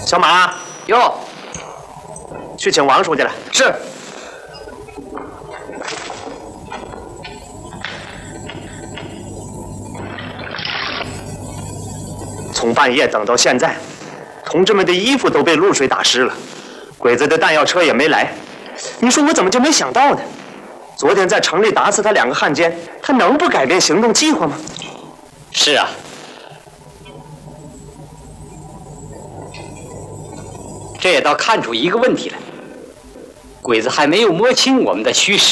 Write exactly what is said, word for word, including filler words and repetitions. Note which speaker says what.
Speaker 1: 小马，
Speaker 2: 哟，
Speaker 1: 去请王书记来。
Speaker 2: 是。
Speaker 1: 从半夜等到现在，同志们的衣服都被露水打湿了，鬼子的弹药车也没来。你说我怎么就没想到呢？昨天在城里打死他两个汉奸，他能不改变行动计划吗？
Speaker 2: 是啊。这也倒看出一个问题来，鬼子还没有摸清我们的虚实。